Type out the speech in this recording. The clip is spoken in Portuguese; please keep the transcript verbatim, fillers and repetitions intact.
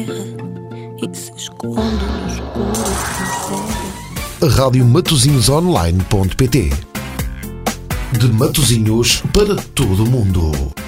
terra e se esconde no escuro que encerra. rádio matosinhos online ponto pt. De Matosinhos para todo o mundo.